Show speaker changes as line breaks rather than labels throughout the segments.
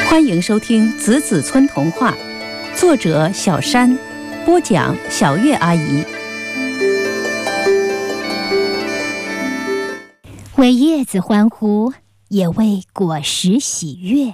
欢迎收听《子子村童话》，作者小山，播讲小月阿姨。
为叶子欢呼，也为果实喜悦。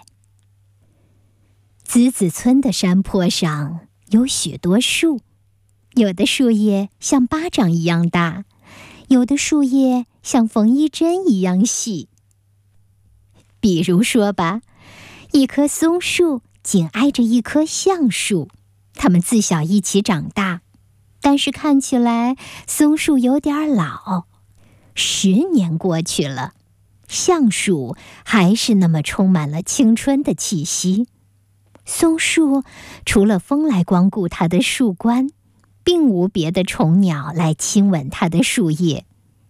子子村的山坡上有许多树，有的树叶像巴掌一样大，有的树叶像缝衣针一样细。比如说吧，一棵松树紧挨着一棵橡树，它们自小一起长大，但是看起来松树有点老。10年过去了，橡树还是那么充满了青春的气息。松树除了风来光顾它的树冠，并无别的虫鸟来亲吻它的树叶。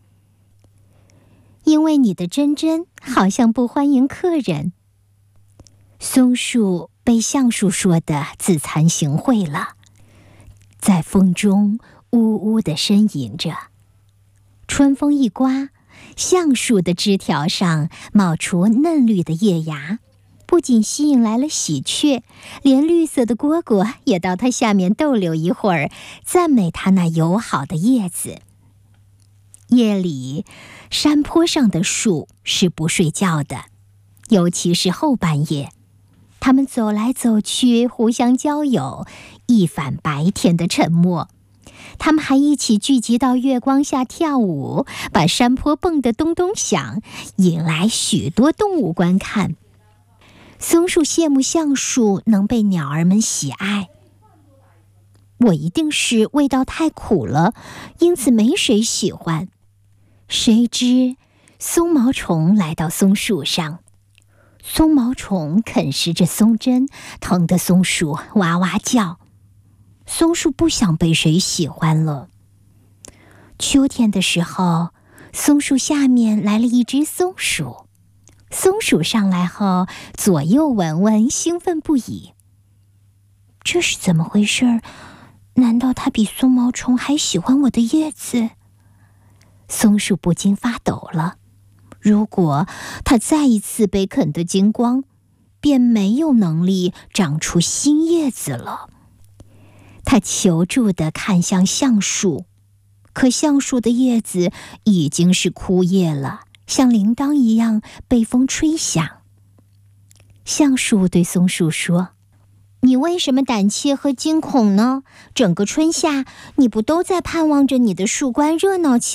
因为你的珍珍好像不欢迎客人，松树被橡树说得自惭形秽了，在风中呜呜地呻吟着。春风一刮，橡树的枝条上冒出嫩绿的叶芽，不仅吸引来了喜鹊，连绿色的蝈蝈也到它下面逗留一会儿，赞美它那友好的叶子。夜里，山坡上的树是不睡觉的，尤其是后半夜，它们走来走去，互相交友，一反白天的沉默。他们还一起聚集到月光下跳舞，把山坡蹦得咚咚响，引来许多动物观看。松树羡慕橡树能被鸟儿们喜爱。我一定是味道太苦了，因此没谁喜欢。谁知松毛虫来到松树上，松毛虫啃食着松针，疼得松树哇哇叫。松树不想被谁喜欢了。秋天的时候，松树下面来了一只松鼠。松鼠上来后，左右闻闻，兴奋不已。这是怎么回事？难道它比松毛虫还喜欢我的叶子？松树不禁发抖了。如果它再一次被啃得精光，便没有能力长出新叶子了。他求助地看向橡树，可橡树的叶子已经是枯叶了，像铃铛一样被风吹响。橡树对松树说：“你为什么胆怯和惊恐呢？整个春夏，你不都在盼望着你的树冠热闹起